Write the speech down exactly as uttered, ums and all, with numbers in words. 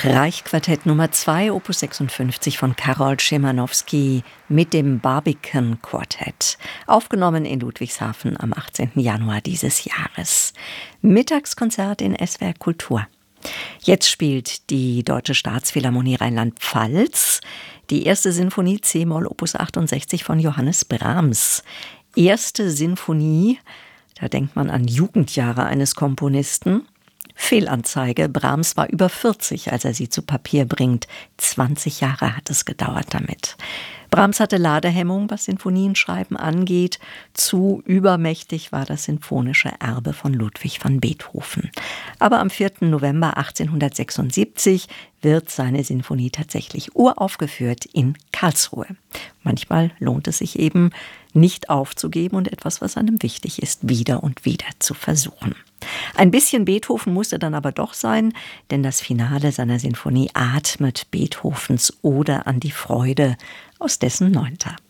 Streichquartett Nummer zwei, Opus sechsundfünfzig von Karol Szymanowski mit dem Barbican Quartett, aufgenommen in Ludwigshafen am achtzehnten Januar dieses Jahres. Mittagskonzert in S W R Kultur. Jetzt spielt die Deutsche Staatsphilharmonie Rheinland-Pfalz die erste Sinfonie C-Moll Opus achtundsechzig von Johannes Brahms. Erste Sinfonie, da denkt man an Jugendjahre eines Komponisten. Fehlanzeige, Brahms war über vierzig, als er sie zu Papier bringt. zwanzig Jahre hat es gedauert damit. Brahms hatte Ladehemmung, was Sinfonienschreiben angeht. Zu übermächtig war das sinfonische Erbe von Ludwig van Beethoven. Aber am vierten November achtzehnhundertsechsundsiebzig wird seine Sinfonie tatsächlich uraufgeführt in Karlsruhe. Manchmal lohnt es sich eben, nicht aufzugeben und etwas, was einem wichtig ist, wieder und wieder zu versuchen. Ein bisschen Beethoven musste dann aber doch sein, denn das Finale seiner Sinfonie atmet Beethovens Ode an die Freude aus dessen Neunter.